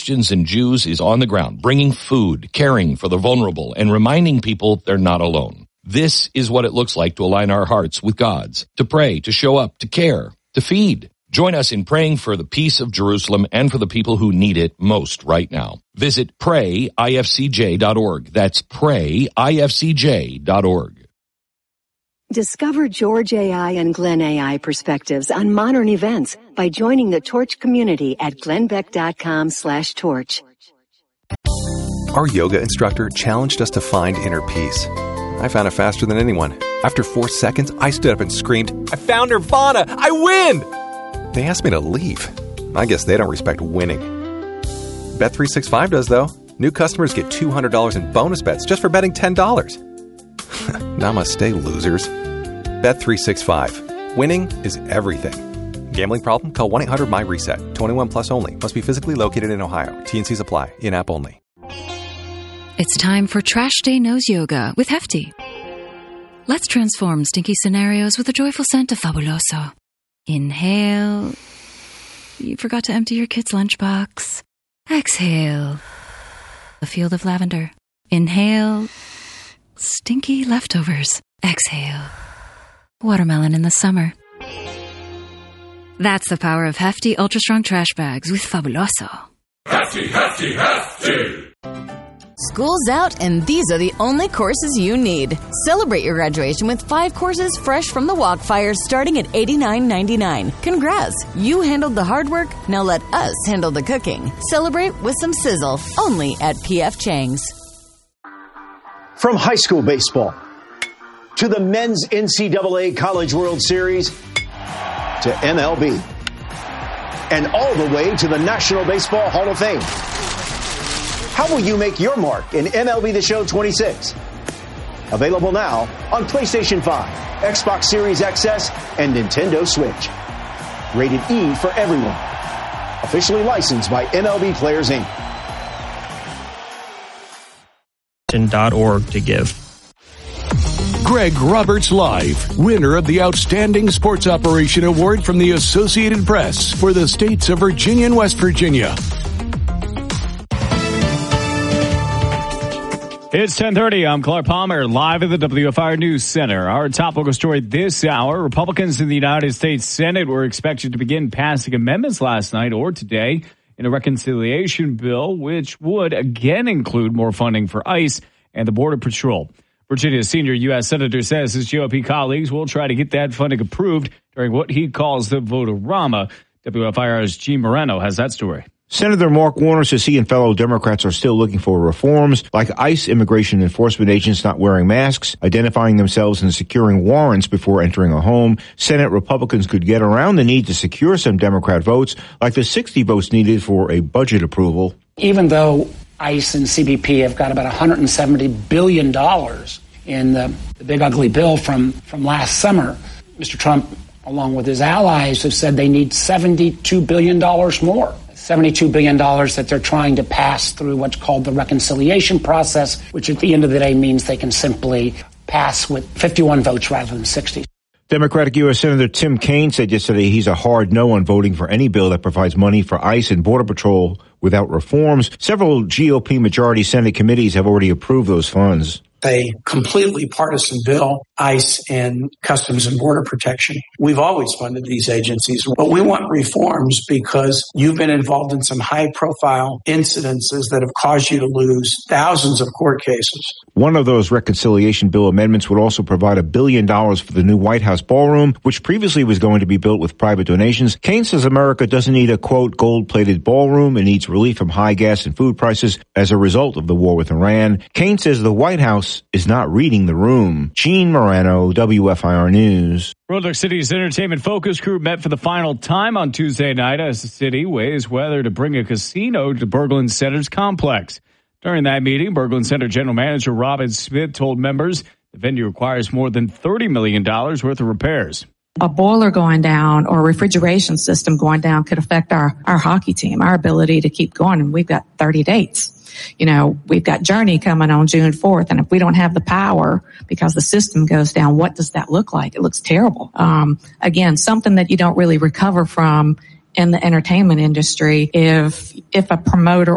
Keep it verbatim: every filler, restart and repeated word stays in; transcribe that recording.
Christians and Jews is on the ground, bringing food, caring for the vulnerable, and reminding people they're not alone. This is what it looks like to align our hearts with God's, to pray, to show up, to care, to feed. Join us in praying for the peace of Jerusalem and for the people who need it most right now. Visit pray I F C J dot org. That's pray I F C J dot org. Discover George A I and Glenn A I perspectives on modern events by joining the Torch community at glennbeck.com slash torch. Our yoga instructor challenged us to find inner peace. I found it faster than anyone. After four seconds, I stood up and screamed, "I found Nirvana! I win!" They asked me to leave. I guess they don't respect winning. Bet three sixty-five does, though. New customers get two hundred dollars in bonus bets just for betting ten dollars. Namaste, losers. Bet three sixty-five. Winning is everything. Gambling problem? Call one eight hundred my reset. twenty-one plus only. Must be physically located in Ohio. T and Cs apply. In-app only. It's time for Trash Day Nose Yoga with Hefty. Let's transform stinky scenarios with a joyful scent of Fabuloso. Inhale. You forgot to empty your kid's lunchbox. Exhale. A field of lavender. Inhale. Stinky leftovers. Exhale. Watermelon in the summer. That's the power of Hefty Ultra Strong Trash Bags with Fabuloso. Hefty, Hefty, Hefty! School's out, and these are the only courses you need. Celebrate your graduation with five courses fresh from the Walkfire starting at eighty-nine ninety-nine. Congrats! You handled the hard work, now let us handle the cooking. Celebrate with some sizzle, only at P F Chang's. From high school baseball to the men's N C double A College World Series to M L B and all the way to the National Baseball Hall of Fame. How will you make your mark in M L B The Show twenty-six? Available now on PlayStation five, Xbox Series X S, and Nintendo Switch. Rated E for everyone. Officially licensed by M L B Players, Incorporated. dot org to give. Greg Roberts Live, winner of the Outstanding Sports Operation Award from the Associated Press for the states of Virginia and West Virginia. It's ten thirty. I'm Clark Palmer, live at the W F R News Center. Our top local story this hour, Republicans in the United States Senate were expected to begin passing amendments last night or today in a reconciliation bill, which would again include more funding for ICE and the Border Patrol. Virginia's senior U S Senator says his G O P colleagues will try to get that funding approved during what he calls the vote-a-rama. W F I R's Gene Moreno has that story. Senator Mark Warner says he and fellow Democrats are still looking for reforms like ICE immigration enforcement agents not wearing masks, identifying themselves and securing warrants before entering a home. Senate Republicans could get around the need to secure some Democrat votes, like the sixty votes needed for a budget approval. Even though ICE and C B P have got about one hundred seventy billion dollars in the, the big ugly bill from, from last summer, Mister Trump, along with his allies, have said they need seventy-two billion dollars more. seventy-two billion dollars that they're trying to pass through what's called the reconciliation process, which at the end of the day means they can simply pass with fifty-one votes rather than sixty. Democratic U S Senator Tim Kaine said yesterday he's a hard no on voting for any bill that provides money for ICE and Border Patrol without reforms. Several G O P majority Senate committees have already approved those funds. A completely partisan bill, ICE and Customs and Border Protection. We've always funded these agencies, but we want reforms because you've been involved in some high-profile incidences that have caused you to lose thousands of court cases. One of those reconciliation bill amendments would also provide a billion dollars for the new White House ballroom, which previously was going to be built with private donations. Kaine says America doesn't need a, quote, gold-plated ballroom. It needs relief from high gas and food prices as a result of the war with Iran. Kaine says the White House is not reading the room. Gene Moreno, W F I R News. Roanoke City's entertainment focus group met for the final time on Tuesday night as the city weighs whether to bring a casino to Berglund Center's complex. During that meeting, Berglund Center General Manager Robin Smith told members the venue requires more than thirty million dollars worth of repairs. A boiler going down or a refrigeration system going down could affect our, our hockey team, our ability to keep going. And we've got thirty dates. You know, we've got Journey coming on June fourth. And if we don't have the power because the system goes down, what does that look like? It looks terrible. Um, again, something that you don't really recover from in the entertainment industry. If, if a promoter